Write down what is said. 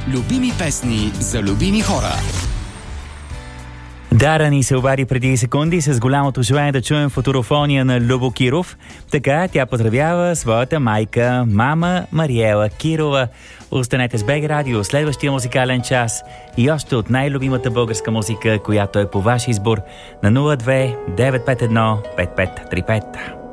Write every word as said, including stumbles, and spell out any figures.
Любими песни за любими хора. Дара ни се обади преди секунди с голямото желание да чуем фотографония на Любо Киров. Така тя поздравява своята майка, мама Мариела Кирова. Останете с БГ Радио, следващия музикален час и още от най-любимата българска музика, която е по ваш избор на нула две девет пет едно пет пет три пет.